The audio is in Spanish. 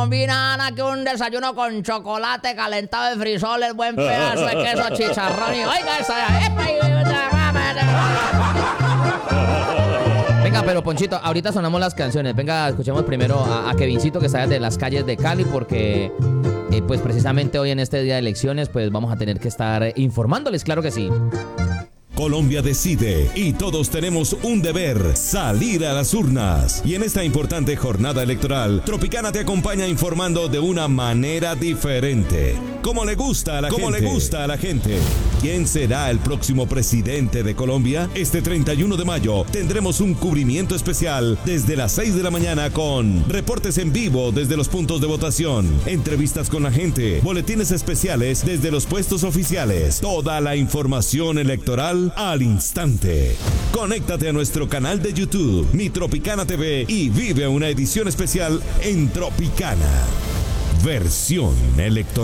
combina Ana que un desayuno con chocolate calentado de frisoles, buen pedazo de queso chicharrón y oiga esa. Venga, pero Ponchito, ahorita sonamos las canciones. Venga, escuchemos primero a Kevincito, que está desde las calles de Cali, porque pues precisamente hoy en este día de elecciones pues vamos a tener que estar informándoles, claro que sí. Colombia decide y todos tenemos un deber: salir a las urnas. Y en esta importante jornada electoral, Tropicana te acompaña informando de una manera diferente. Como le gusta a la gente. ¿Quién será el próximo presidente de Colombia? Este 31 de mayo tendremos un cubrimiento especial desde las 6 de la mañana con reportes en vivo desde los puntos de votación, entrevistas con la gente, boletines especiales desde los puestos oficiales, toda la información electoral al instante. Conéctate a nuestro canal de YouTube, Mi Tropicana TV, y vive una edición especial en Tropicana. Versión electoral.